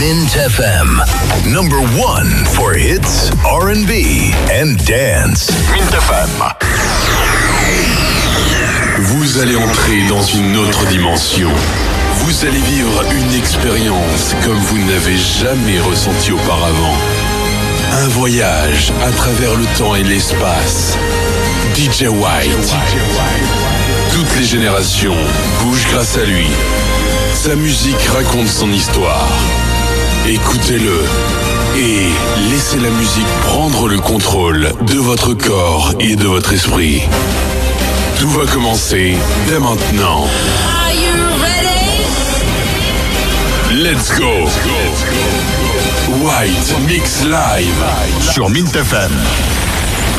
Mint FM, number one for hits, R&B and dance. Mint FM. Vous allez entrer dans une autre dimension. Vous allez vivre une expérience comme vous n'avez jamais ressenti auparavant. Un voyage à travers le temps et l'espace. DJ White. Toutes les générations bougent grâce à lui. Sa musique raconte son histoire. Écoutez-le et laissez la musique prendre le contrôle de votre corps et de votre esprit. Tout va commencer dès maintenant. Are you ready? Let's go. White Mix Live Sur Mint FM.